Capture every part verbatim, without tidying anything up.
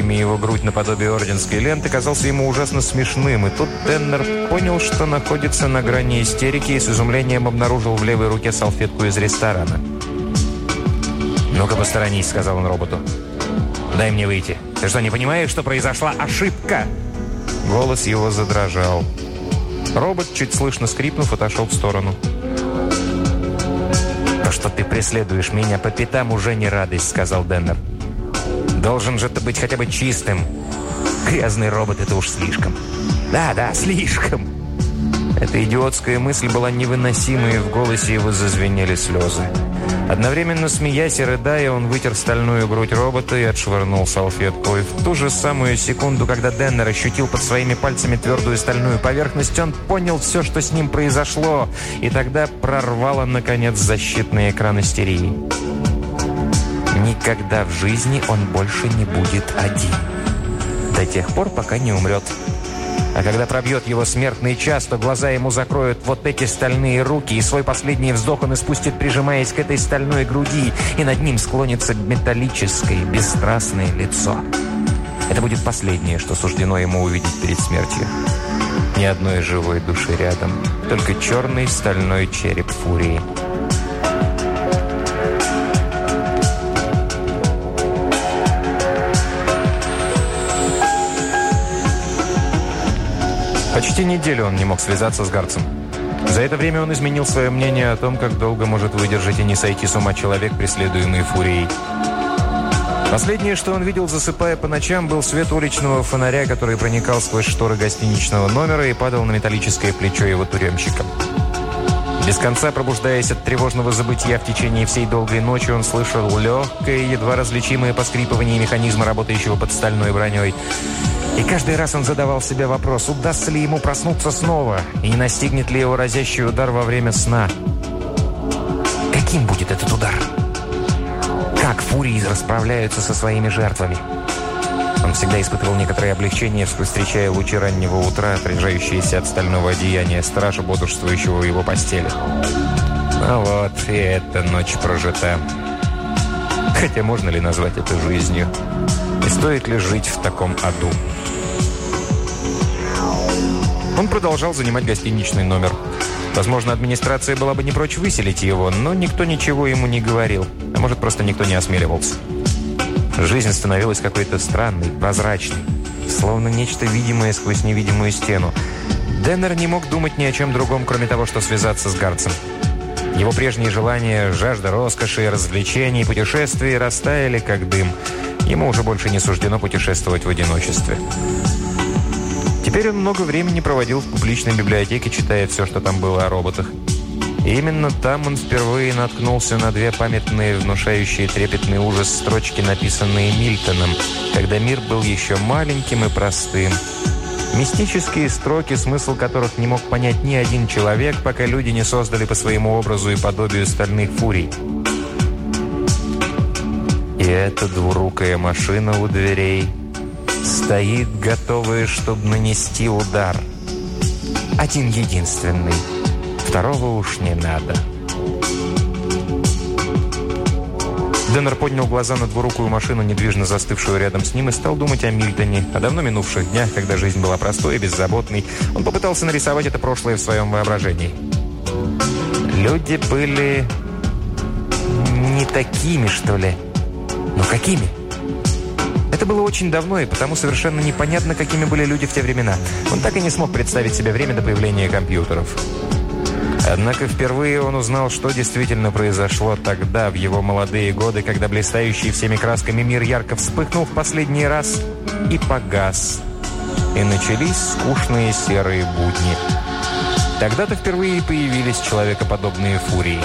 ими его грудь наподобие орденской ленты, казался ему ужасно смешным. И тут Деннер понял, что находится на грани истерики, и с изумлением обнаружил в левой руке салфетку из ресторана. «Ну-ка, посторонись», — сказал он роботу. «Дай мне выйти. Ты что, не понимаешь, что произошла ошибка?» Голос его задрожал. Робот, чуть слышно скрипнув, отошел в сторону. «То, что ты преследуешь меня по пятам, уже не радость», — сказал Деннер. «Должен же ты быть хотя бы чистым. Грязный робот — это уж слишком. Да, да, слишком». Эта идиотская мысль была невыносимой, и в голосе его зазвенели слезы. Одновременно смеясь и рыдая, он вытер стальную грудь робота и отшвырнул салфетку. И в ту же самую секунду, когда Деннер ощутил под своими пальцами твердую стальную поверхность, он понял все, что с ним произошло, и тогда прорвало, наконец, защитный экран истерии. Никогда в жизни он больше не будет один. До тех пор, пока не умрет. А когда пробьет его смертный час, то глаза ему закроют вот эти стальные руки, и свой последний вздох он испустит, прижимаясь к этой стальной груди, и над ним склонится металлическое, бесстрастное лицо. Это будет последнее, что суждено ему увидеть перед смертью. Ни одной живой души рядом, только черный стальной череп Фурии. Почти неделю он не мог связаться с Гарцем. За это время он изменил свое мнение о том, как долго может выдержать и не сойти с ума человек, преследуемый Фурией. Последнее, что он видел, засыпая по ночам, был свет уличного фонаря, который проникал сквозь шторы гостиничного номера и падал на металлическое плечо его тюремщика. Без конца пробуждаясь от тревожного забытия в течение всей долгой ночи, он слышал легкое, едва различимое поскрипывание механизма, работающего под стальной броней. И каждый раз он задавал себе вопрос, удастся ли ему проснуться снова, и не настигнет ли его разящий удар во время сна. Каким будет этот удар? Как Фурии расправляются со своими жертвами? Он всегда испытывал некоторое облегчение, встречая лучи раннего утра, отражающиеся от стального одеяния стража, бодрствующего в его постели. А вот и эта ночь прожита. Хотя можно ли назвать это жизнью? И стоит ли жить в таком аду? Он продолжал занимать гостиничный номер. Возможно, администрация была бы не прочь выселить его, но никто ничего ему не говорил. А может, просто никто не осмеливался. Жизнь становилась какой-то странной, прозрачной, словно нечто видимое сквозь невидимую стену. Деннер не мог думать ни о чем другом, кроме того, что связаться с Гарцем. Его прежние желания, жажда роскоши, развлечений, путешествий растаяли, как дым. Ему уже больше не суждено путешествовать в одиночестве. Теперь он много времени проводил в публичной библиотеке, читая все, что там было о роботах. И именно там он впервые наткнулся на две памятные, внушающие трепетный ужас строчки, написанные Мильтоном, когда мир был еще маленьким и простым. Мистические строки, смысл которых не мог понять ни один человек, пока люди не создали по своему образу и подобию стальных фурий. И эта двурукая машина у дверей стоит, готовая, чтобы нанести удар. Один единственный. Второго уж не надо. Деннер поднял глаза на двурукую машину, недвижно застывшую рядом с ним, и стал думать о Мильтоне, о давно минувших днях, когда жизнь была простой и беззаботной. Он попытался нарисовать это прошлое в своем воображении. Люди были не такими, что ли? Но какими? Это было очень давно, и потому совершенно непонятно, какими были люди в те времена. Он так и не смог представить себе время до появления компьютеров. Однако впервые он узнал, что действительно произошло тогда, в его молодые годы, когда блистающий всеми красками мир ярко вспыхнул в последний раз и погас. И начались скучные серые будни. Тогда-то впервые появились человекоподобные фурии.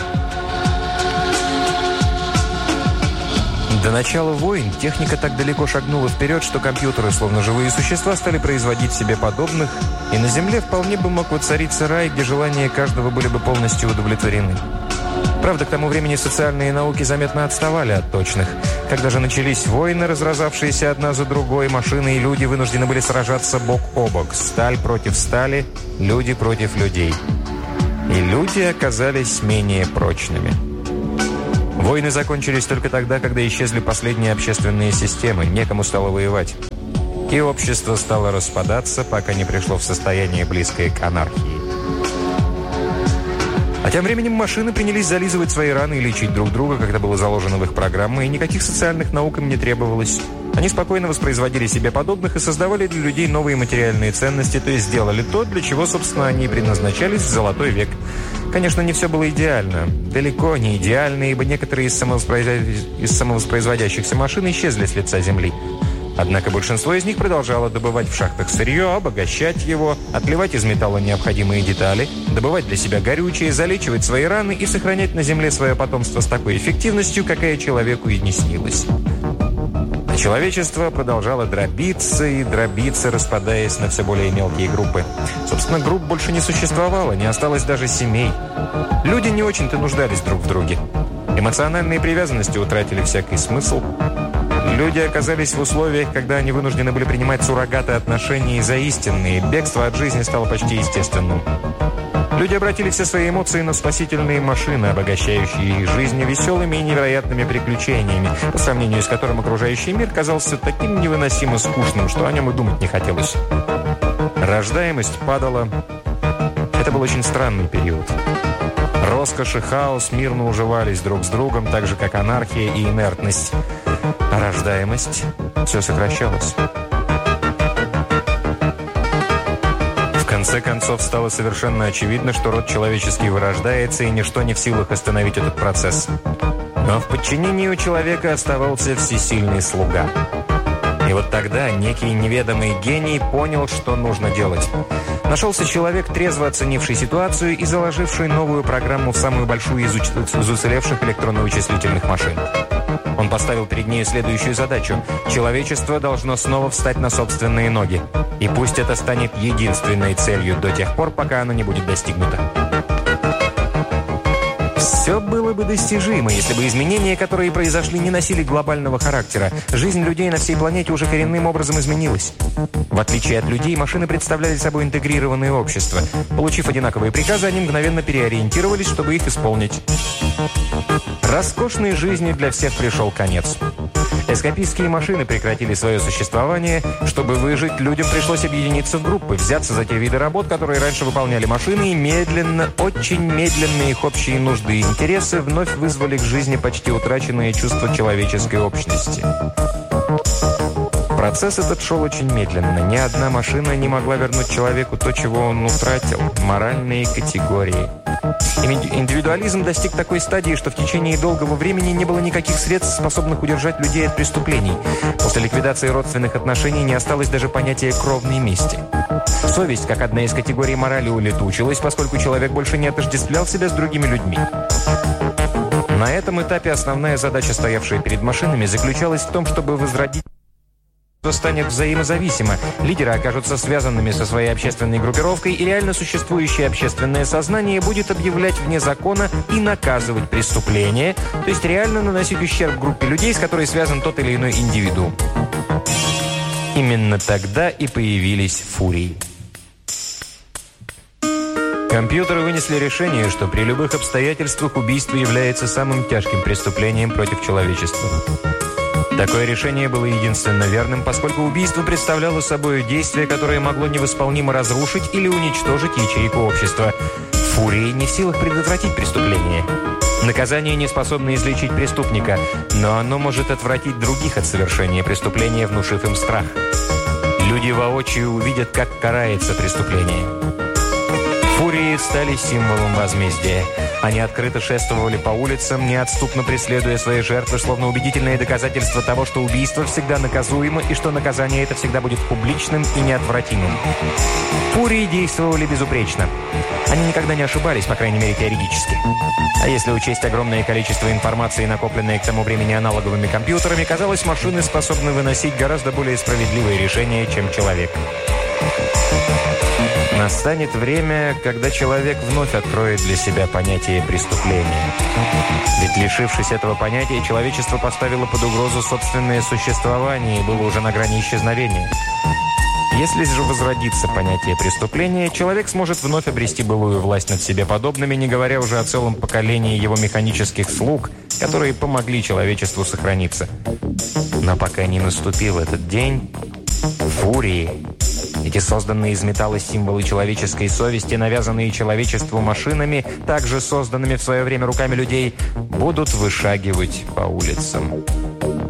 До начала войн техника так далеко шагнула вперед, что компьютеры, словно живые существа, стали производить себе подобных, и на Земле вполне бы мог воцариться рай, где желания каждого были бы полностью удовлетворены. Правда, к тому времени социальные науки заметно отставали от точных. Когда же начались войны, разразавшиеся одна за другой, машины и люди вынуждены были сражаться бок о бок. Сталь против стали, люди против людей. И люди оказались менее прочными. Войны закончились только тогда, когда исчезли последние общественные системы, некому стало воевать. И общество стало распадаться, пока не пришло в состояние, близкое к анархии. А тем временем машины принялись зализывать свои раны и лечить друг друга, когда было заложено в их программы, и никаких социальных наук им не требовалось. Они спокойно воспроизводили себе подобных и создавали для людей новые материальные ценности, то есть сделали то, для чего, собственно, они и предназначались в Золотой век. Конечно, не все было идеально. Далеко не идеально, ибо некоторые из, самовоспроизвод... из самовоспроизводящихся машин исчезли с лица Земли. Однако большинство из них продолжало добывать в шахтах сырье, обогащать его, отливать из металла необходимые детали, добывать для себя горючее, залечивать свои раны и сохранять на Земле свое потомство с такой эффективностью, какая человеку и не снилась. А человечество продолжало дробиться и дробиться, распадаясь на все более мелкие группы. Собственно, групп больше не существовало, не осталось даже семей. Люди не очень-то нуждались друг в друге. Эмоциональные привязанности утратили всякий смысл. Люди оказались в условиях, когда они вынуждены были принимать суррогаты отношений за истинные. Бегство от жизни стало почти естественным. Люди обратили все свои эмоции на спасительные машины, обогащающие их жизнь веселыми и невероятными приключениями, по сравнению с которым окружающий мир казался таким невыносимо скучным, что о нем и думать не хотелось. Рождаемость падала. Это был очень странный период. Роскошь и хаос мирно уживались друг с другом, так же, как анархия и инертность. А рождаемость все сокращалась. В конце концов, стало совершенно очевидно, что род человеческий вырождается, и ничто не в силах остановить этот процесс. Но в подчинении у человека оставался всесильный слуга. И вот тогда некий неведомый гений понял, что нужно делать. Нашелся человек, трезво оценивший ситуацию и заложивший новую программу в самую большую из, из уцелевших электронно-вычислительных машин. Он поставил перед ней следующую задачу. Человечество должно снова встать на собственные ноги. И пусть это станет единственной целью до тех пор, пока оно не будет достигнуто. Все было бы достижимо, если бы изменения, которые произошли, не носили глобального характера. Жизнь людей на всей планете уже коренным образом изменилась. В отличие от людей, машины представляли собой интегрированное общество. Получив одинаковые приказы, они мгновенно переориентировались, чтобы их исполнить. Роскошной жизни для всех пришел конец. Эскапистские машины прекратили свое существование. Чтобы выжить, людям пришлось объединиться в группы, взяться за те виды работ, которые раньше выполняли машины, и медленно, очень медленно их общие нужды и интересы вновь вызвали к жизни почти утраченное чувство человеческой общности. Процесс этот шел очень медленно. Ни одна машина не могла вернуть человеку то, чего он утратил – моральные категории. Индивидуализм достиг такой стадии, что в течение долгого времени не было никаких средств, способных удержать людей от преступлений. После ликвидации родственных отношений не осталось даже понятия кровной мести. Совесть, как одна из категорий морали, улетучилась, поскольку человек больше не отождествлял себя с другими людьми. На этом этапе основная задача, стоявшая перед машинами, заключалась в том, чтобы возродить станет взаимозависимо. Лидеры окажутся связанными со своей общественной группировкой, и реально существующее общественное сознание будет объявлять вне закона и наказывать преступления, то есть реально наносить ущерб группе людей, с которой связан тот или иной индивидуум. Именно тогда и появились фурии. Компьютеры вынесли решение, что при любых обстоятельствах убийство является самым тяжким преступлением против человечества. Такое решение было единственно верным, поскольку убийство представляло собой действие, которое могло невосполнимо разрушить или уничтожить ячейку общества. Фурии не в силах предотвратить преступление. Наказание не способно излечить преступника, но оно может отвратить других от совершения преступления, внушив им страх. Люди воочию увидят, как карается преступление. Фурии стали символом возмездия. Они открыто шествовали по улицам, неотступно преследуя свои жертвы, словно убедительное доказательство того, что убийство всегда наказуемо и что наказание это всегда будет публичным и неотвратимым. Фурии действовали безупречно. Они никогда не ошибались, по крайней мере, теоретически. А если учесть огромное количество информации, накопленное к тому времени аналоговыми компьютерами, казалось, машины способны выносить гораздо более справедливые решения, чем человек. Настанет время, когда человек вновь откроет для себя понятие преступления. Ведь, лишившись этого понятия, человечество поставило под угрозу собственное существование и было уже на грани исчезновения. Если же возродится понятие преступления, человек сможет вновь обрести былую власть над себе подобными, не говоря уже о целом поколении его механических слуг, которые помогли человечеству сохраниться. Но пока не наступил этот день, фурии, эти созданные из металла символы человеческой совести, навязанные человечеству машинами, также созданными в свое время руками людей, будут вышагивать по улицам.